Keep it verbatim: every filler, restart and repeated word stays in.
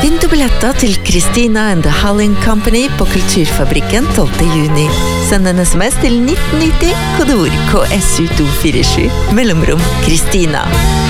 Vinn du billetter til Christina and the Howling Company på Kulturfabrikken tolvte juni. Send en sms til nitten nitti, kodeord K S U to fire sju, mellomrom Christina.